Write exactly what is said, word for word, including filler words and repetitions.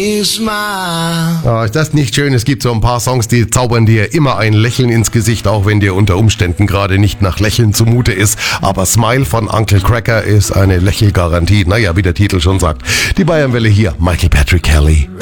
Oh, ist das nicht schön? Es gibt so ein paar Songs, die zaubern dir immer ein Lächeln ins Gesicht, auch wenn dir unter Umständen gerade nicht nach Lächeln zumute ist. Aber Smile von Uncle Cracker ist eine Lächelgarantie. Naja, wie der Titel schon sagt. Die Bayernwelle hier, Michael Patrick Kelly.